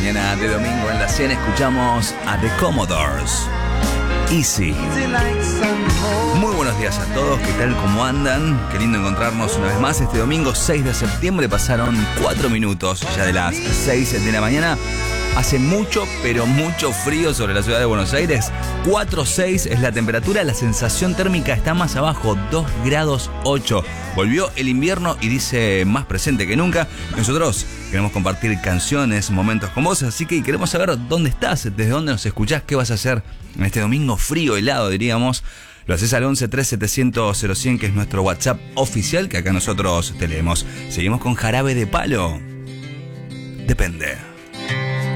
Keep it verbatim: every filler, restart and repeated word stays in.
mañana de domingo en la cien escuchamos a The Commodores. Easy. Muy buenos días a todos, ¿qué tal? ¿Cómo andan? Qué lindo encontrarnos una vez más este domingo seis de septiembre. Pasaron cuatro minutos ya de las seis de la mañana. Hace mucho, pero mucho frío sobre la ciudad de Buenos Aires. cuatro seis es la temperatura, la sensación térmica está más abajo, dos grados ocho. Volvió el invierno y dice más presente que nunca. Nosotros queremos compartir canciones, momentos con vos, así que queremos saber dónde estás, desde dónde nos escuchás, qué vas a hacer en este domingo frío, helado, diríamos. Lo haces al once tres setecientos cero cien, que es nuestro WhatsApp oficial, que acá nosotros te leemos. Seguimos con Jarabe de Palo. Depende.